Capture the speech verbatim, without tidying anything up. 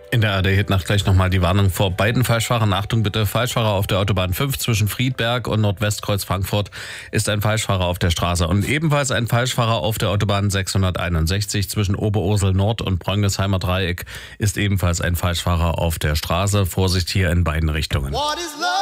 In der A R D-Hitnacht gleich nochmal die Warnung vor beiden Falschfahrern. Achtung bitte, Falschfahrer auf der Autobahn fünf zwischen Friedberg und Nordwestkreuz Frankfurt ist ein Falschfahrer auf der Straße. Und ebenfalls ein Falschfahrer auf der Autobahn sechshunderteinundsechzig zwischen Oberursel Nord und Bröngelsheimer Dreieck ist ebenfalls ein Falschfahrer auf der Straße. Vorsicht hier in beiden Richtungen.